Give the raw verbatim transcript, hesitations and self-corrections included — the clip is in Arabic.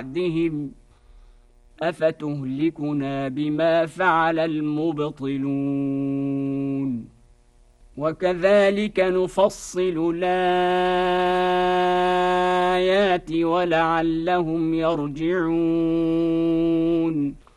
بعدهم أفتهلكنا بما فعل المبطلون وكذلك نفصل الآيات ولعلهم يرجعون